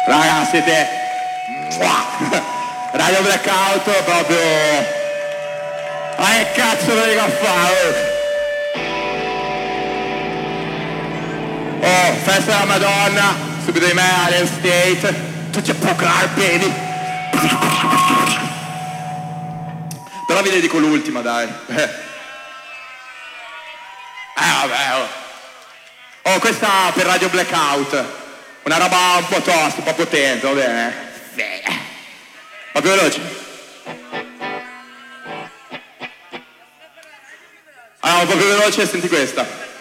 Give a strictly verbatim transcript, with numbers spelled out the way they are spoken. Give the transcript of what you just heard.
Raga, siete Radio Blackout proprio. Ma che cazzo ve ne fare? Oh, festa della Madonna, subito di me Alien State, tutti a pucare piedi. Però vi dedico l'ultima, dai. Eh vabbè, oh. Oh, questa per Radio Blackout. Una roba un po' tosta, un po' potente, va bene? Ma più veloce. Allora, un po' più veloce, senti questa.